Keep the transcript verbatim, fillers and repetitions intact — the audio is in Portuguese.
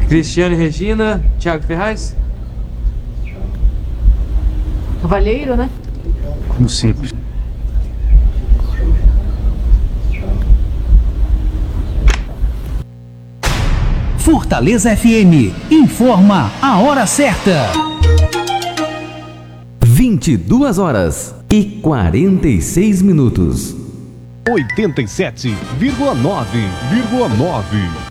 Cristiane Regina, Thiago Ferraz. Cavalheiro, né? Como sempre. Fortaleza F M informa a hora certa. vinte e duas horas e quarenta e seis minutos. oitenta e sete vírgula nove vírgula nove